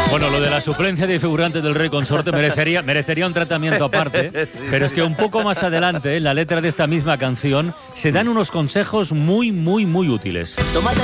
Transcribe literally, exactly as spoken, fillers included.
Bueno, lo de la suplencia de figurantes del Rey Consorte merecería, merecería un tratamiento aparte, pero es que un poco más adelante, en la letra de esta misma canción, se dan unos consejos muy, muy, muy útiles. Tómate